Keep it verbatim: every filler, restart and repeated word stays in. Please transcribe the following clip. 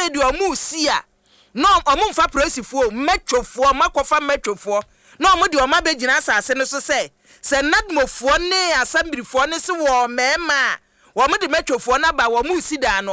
afei de omu si a no omu mfa presifuo metwofuo makofa metwofuo no omu de oma begina asase ne so se se nadmofuo ne asambirifo ne se wo mema wo mu de metwofuo na ba wo mu si da no